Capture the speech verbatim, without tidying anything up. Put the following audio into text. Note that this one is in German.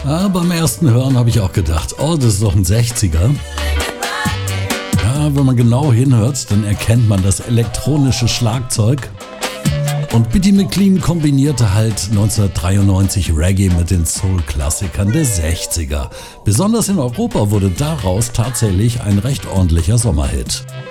Ja, beim ersten Hören habe ich auch gedacht, oh, das ist doch ein sechziger. Ja, wenn man genau hinhört, dann erkennt man das elektronische Schlagzeug. Und Bitty McLean kombinierte halt neunzehnhundertdreiundneunzig Reggae mit den Soul-Klassikern der sechziger. Besonders in Europa wurde daraus tatsächlich ein recht ordentlicher Sommerhit.